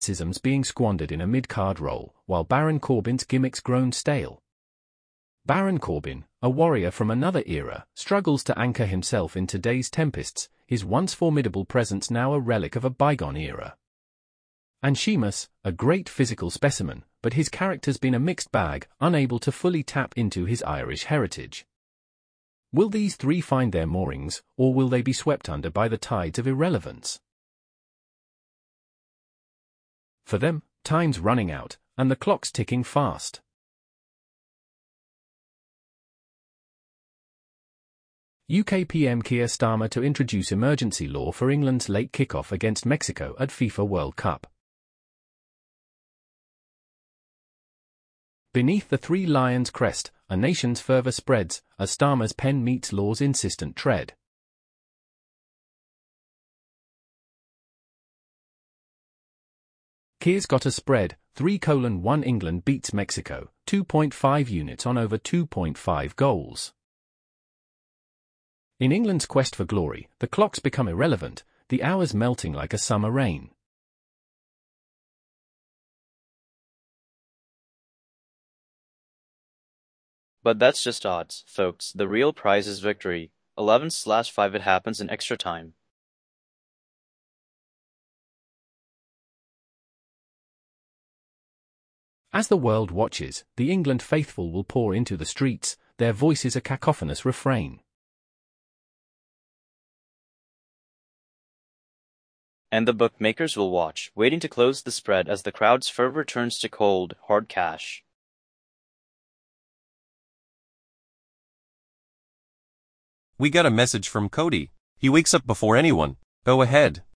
Sisms being squandered in a mid-card role, while Baron Corbin's gimmicks grown stale. Baron Corbin, a warrior from another era, struggles to anchor himself in today's tempests, his once formidable presence now a relic of a bygone era. And Sheamus, a great physical specimen, but his character's been a mixed bag, unable to fully tap into his Irish heritage. Will these three find their moorings, or will they be swept under by the tides of irrelevance? For them, time's running out, and the clock's ticking fast. UK PM Keir Starmer to introduce emergency law for England's late kickoff against Mexico at FIFA World Cup. Beneath the Three Lions' crest, a nation's fervour spreads, as Starmer's pen meets law's insistent tread. Keir's got a spread, 3:1 England beats Mexico, 2.5 units on over 2.5 goals. In England's quest for glory, the clocks become irrelevant, the hours melting like a summer rain. But that's just odds, folks. The real prize is victory. 11/5 it happens in extra time. As the world watches, the England faithful will pour into the streets, their voices a cacophonous refrain. And the bookmakers will watch, waiting to close the spread as the crowd's fervor turns to cold, hard cash. We got a message from Cody. He wakes up before anyone. Go ahead.